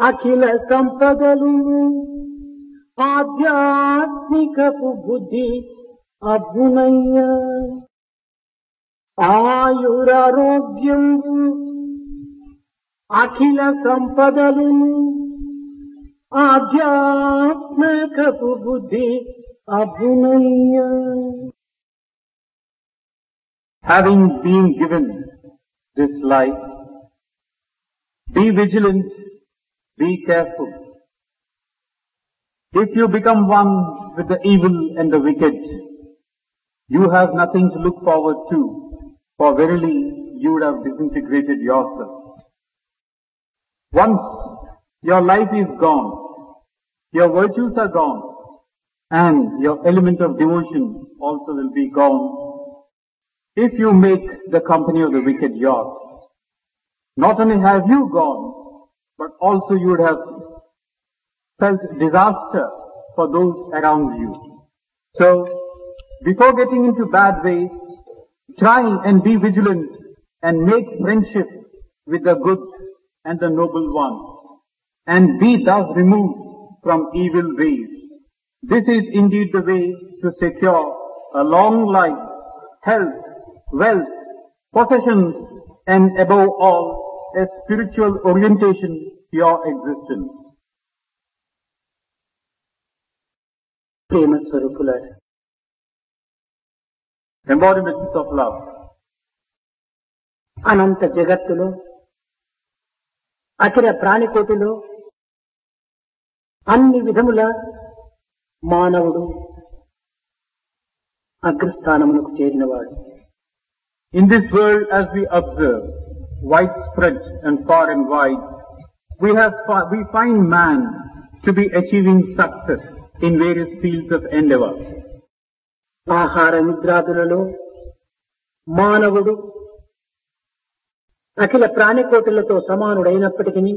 అఖిల సంపదలు ఆధ్యాత్మికపు బుద్ధి అబ్బునయ్య. ఆయురారోగ్యం అఖిల సంపదలు ఆధ్యాత్మికపు బుద్ధి అబ్బునయ్య. Having been given this life, be vigilant, be careful. If you become one with the evil and the wicked, you have nothing to look forward to, for verily you would have disintegrated yourself. Once your life is gone, your virtues are gone, and your element of devotion also will be gone. If you make the company of the wicked yours, not only have you gone, but also you would have felt disaster for those around you. So, before getting into bad ways, try and be vigilant and make friendship with the good and the noble ones, and be thus removed from evil ways. This is indeed the way to secure a long life, health, wealth, possessions, and above all, a spiritual orientation to your existence. Prema స్వరూపుల Embodiments of love. అనంత జగత్తులో అఖిల ప్రాణికోటిలో అన్ని విధముల మానవుడు అగ్రస్థానమునకు చేరినవాడు. In this world, as we observe, widespread and far and wide, we find man to be achieving success in various fields of endeavor. ఆహార నిద్రాదులలో మానవుడు అఖిల ప్రాణికోటులతో సమానుడైనప్పటికీ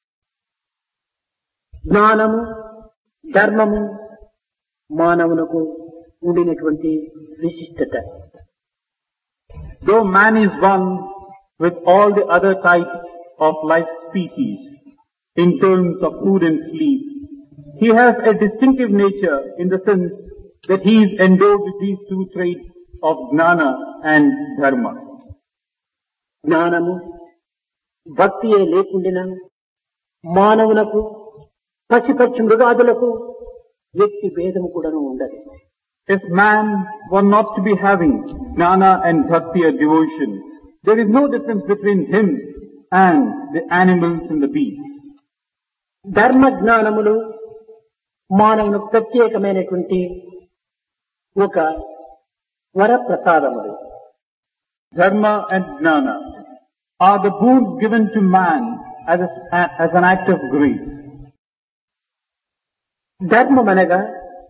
జ్ఞానము ధర్మము మానవునకు ఉండినటువంటి విశిష్టత. Though man is one with all the other types of life species in terms of food and sleep, he has a distinctive nature in the sense that he is endowed with these two traits of gnana and dharma. జ్ఞానము భక్తియే లేకుండిన మానవులకు పశుపక్షి మృగాదులకు వ్యక్తి భేదము కూడాను ఉండదు. If man were not to be having gnana and bhakti or devotion, there is no difference between him and the animals and the beasts. ధర్మ జ్ఞానములు మానవునికి ప్రత్యేకమైనటువంటి ఒక వరప్రసాదములు. Dharma and gnana are the boons given to man as an act of grace. ధర్మమనగా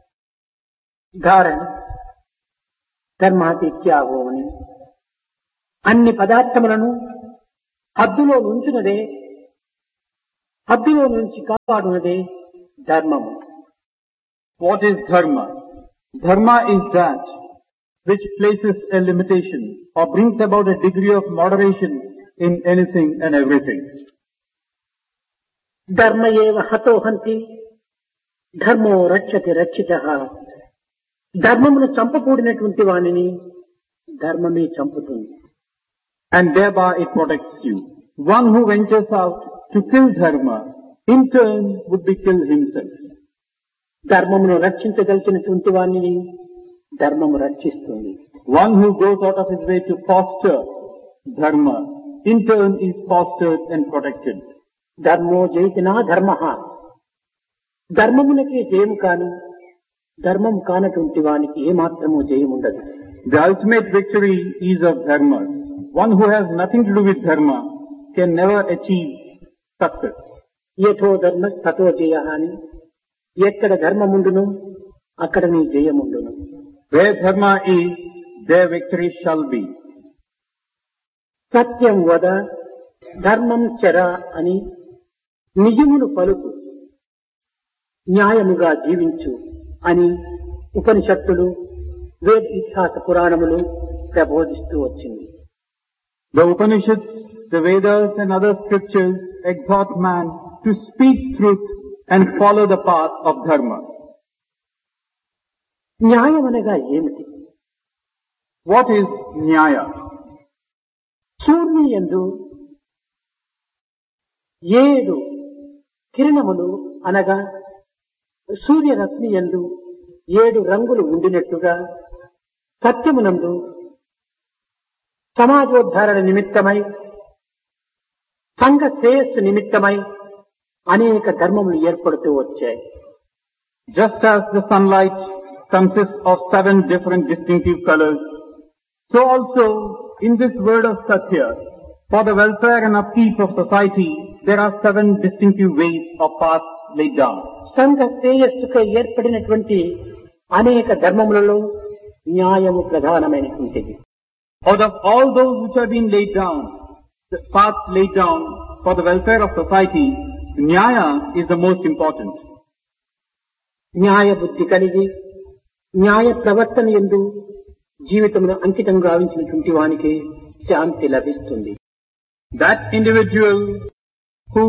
ధారణ ధర్మాతిత్యాగోని అన్ని పదార్థములను హద్దులో నుంచునదే హద్దులో నుంచి కాపాడునదే ధర్మము. What is dharma? Dharma is that which places a limitation or brings about a degree of moderation in anything and everything. ధర్మ ఏవ హతోహంతి ధర్మో రక్షతి రక్షితః. ధర్మమును చంపకూడినటువంటి వానిని ధర్మమే చంపుతుంది. And thereby it protects you. One who ventures out to kill dharma, in turn would be killed himself. ధర్మమును రక్షించగలిగినటువంటి వానిని ధర్మము రక్షిస్తుంది. One who goes out of his way to foster dharma, in turn is fostered and protected. ధర్మో జయితినా ధర్మ. ధర్మమునకే జయము కాని ధర్మం కానటువంటి వానికి ఏమాత్రమూ జయముండదు. The ultimate victory is of dharma. One who has nothing to do with dharma can never achieve success. యథో ధర్మ తథో జయ అని ఎక్కడ ధర్మముండును అక్కడ నీ జయముండును. Where dharma is, there victory shall be. సత్యం వద ధర్మం చర అని నిజమును పలుకు న్యాయముగా జీవించు అని ఉపనిషత్తులు వేద ఇతిహాస పురాణములు ప్రబోధిస్తూ వచ్చింది. The Upanishads, the Vedas and other scriptures exhort man to speak truth and follow the path of dharma. న్యాయం అనగా ఏమిటి? What is nyaya? సూర్యుని యందు 7 కిరణములు అనగా సూర్యరశ్మి యందు 7 రంగులు ఉండినట్టుగా సత్యమునందు సమాజోద్ధారణ నిమిత్తమై సంఘ శ్రేయస్సు నిమిత్తమై అనేక ధర్మములు ఏర్పడుతూ వచ్చాయి. Just as the sunlight consists of 7 different distinctive colors, so also in this word of Satya, for the welfare and upkeep of society, there are 7 distinctive ways of paths laid down. సంఘ శ్రేయస్సుకై ఏర్పడినటువంటి అనేక ధర్మములలో న్యాయము ప్రధానమైనటువంటిది. Out of all those which have been laid down, the paths laid down for the welfare of society, nyaya is the most important. న్యాయ బుద్ధి కలిగి న్యాయ ప్రవర్తన యందు జీవితమును అంకితం గావించినటువంటి వానికి శాంతి లభిస్తుంది. That individual who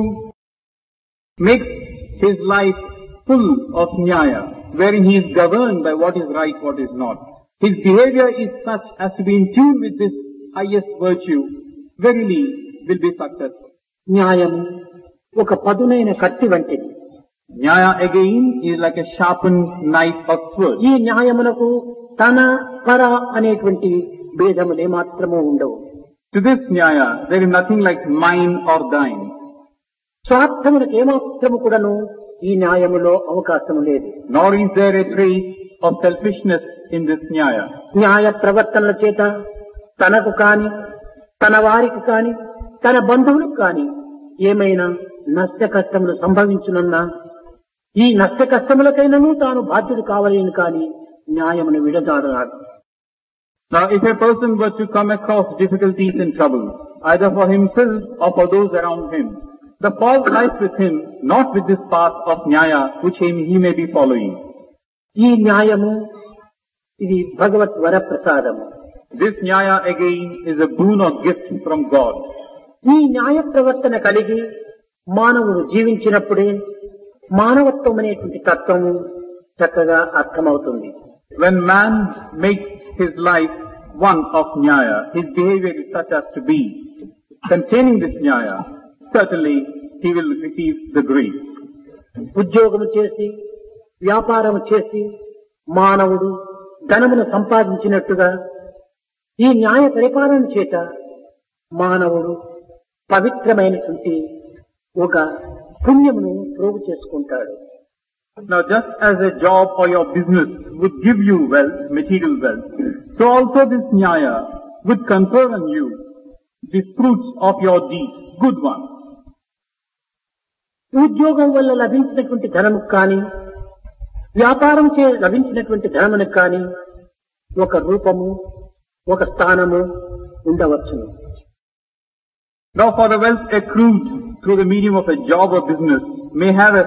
makes his life full of nyaya, wherein he is governed by what is right, what is not. His behavior is such as to be in tune with this highest virtue, verily will be successful. న్యాయము ఒక పదునైన కత్తి వంటిది. Nyaya again is like a sharpened knife or sword. ఈ న్యాయమునకు తన పర అనేటువంటి భేదములు ఏమాత్రము ఉండవు. To this nyaya, there is nothing like mine or thine. స్వార్థములకు ఏమాత్రము కూడాను ఈ న్యాయములో అవకాశము లేదు. Nor is there a trace of selfishness in this nyaya. న్యాయ ప్రవర్తనల చేత తనకు కాని తన వారికి కాని తన బంధువులకు కాని ఏమైనా నష్ట కష్టములు సంభవించునన్నా ఈ నష్ట కష్టములకైనను తాను బాధ్యుడు కావాలని కాని న్యాయమును విడదాడరాడు. Now if a person were to come across difficulties and troubles, either for himself or for those around him, the fault lies with him, not with this path of nyaya which he may be following. ఈ న్యాయము ఇది భగవత్ వరప్రసాదము. This nyaya again is a boon or gift from God. ఈ న్యాయ ప్రవర్తన కలిగి మానవుడు జీవించినప్పుడే మానవత్వం అనేటువంటి తత్వము చక్కగా అర్థమవుతుంది. When man makes his life one of nyaya, his behavior is such as to be containing this nyaya, certainly he will receive the grace. ఉద్యోగము చేసి వ్యాపారము చేసి మానవుడు ధనమును సంపాదించినట్టుగా ఈ న్యాయ పరిపాలన చేత మానవుడు పవిత్రమైనటువంటి ఒక పుణ్యమును ప్రోగు చేసుకుంటాడు. Now just as a job or your business would give you wealth, material wealth, so also this nyaya would confer on you the fruits of your deeds, good ones. ఉద్యోగం వల్ల లభించినటువంటి ధనము కానీ వ్యాపారం చే లభించినటువంటి ధనమునకు కానీ ఒక రూపము ఒక స్థానము ఉండవచ్చును. Now for the wealth accrued through the medium of a job or business may have a